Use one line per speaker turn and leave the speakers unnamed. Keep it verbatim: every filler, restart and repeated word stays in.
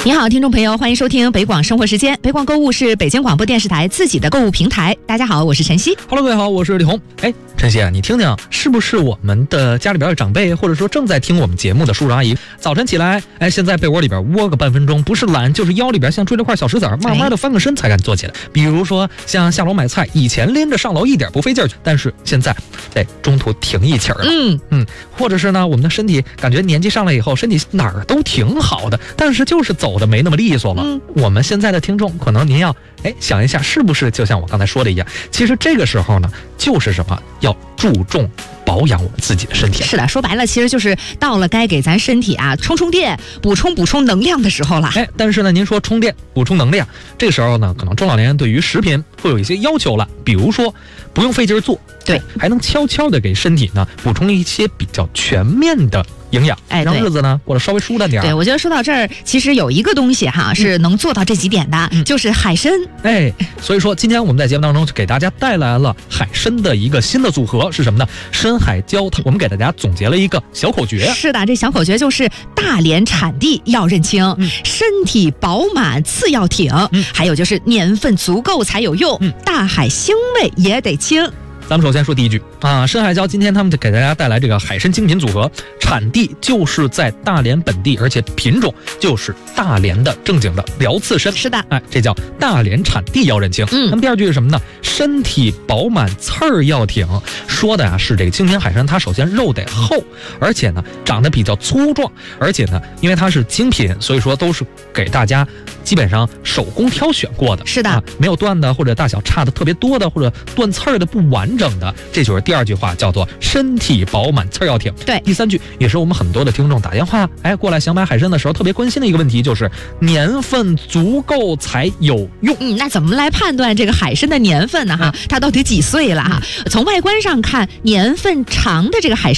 你好，听众朋友，欢迎收听北广生活时间。北广购物是北京广播电视台自己的购物平台。大家好，我是晨曦。
Hello， 各位好，我是李红。哎，晨曦啊，你听听，是不是我们的家里边的长辈，或者说正在听我们节目的叔叔阿姨，早晨起来，哎，先在被窝里边窝个半分钟，不是懒，就是腰里边像追了块小石子儿，慢慢的翻个身才敢坐起来。比如说像下楼买菜，以前拎着上楼一点不费劲儿，但是现在得中途停一气儿了。
嗯
嗯，或者是呢，我们的身体感觉年纪上来以后，身体哪儿都挺好的，但是就是走的没那么利索了。
嗯，
我们现在的听众，可能您要哎想一下，是不是就像我刚才说的一样？其实这个时候呢，就是什么要注重保养我们自己的身体。
是的，说白了，其实就是到了该给咱身体啊充充电、补充补充能量的时候了。
哎，但是呢，您说充电、补充能量，这个时候呢，可能中老年人对于食品会有一些要求了，比如说不用费劲做，
对，
还能悄悄的给身体呢补充一些比较全面的营养，
哎，
让日子呢过得稍微舒坦点。
对，我觉得说到这儿，其实有一个东西哈、嗯、是能做到这几点的、嗯，就是海参。
哎，所以说今天我们在节目当中就给大家带来了海参的一个新的组合，是什么呢？深海椒。我们给大家总结了一个小口诀。
是的，这小口诀就是大连产地要认清，嗯、身体饱满次要挺、嗯，还有就是年份足够才有用，嗯、大海腥味也得清。
咱们首先说第一句啊，深海椒今天他们就给大家带来这个海参精品组合，产地就是在大连本地，而且品种就是大连的正经的辽刺参。
是的，
哎，这叫大连产地要认清。嗯，那么第二句是什么呢？身体饱满刺儿要挺，说的啊是这个精品海参，它首先肉得厚，而且呢长得比较粗壮，而且呢因为它是精品，所以说都是给大家基本上手工挑选过的。
是的，
啊、没有断的或者大小差的特别多的，或者断刺儿的不完整的，这就是第二句话，叫做身体饱满刺儿要挺。
对，
第三句也是我们很多的听众打电话哎过来想买海参的时候特别关心的一个问题，就是年份足够才有用。
嗯，那怎么来判断这个海参的年份呢？哈、嗯，它到底几岁了哈？从外观上看，年份长的这个海参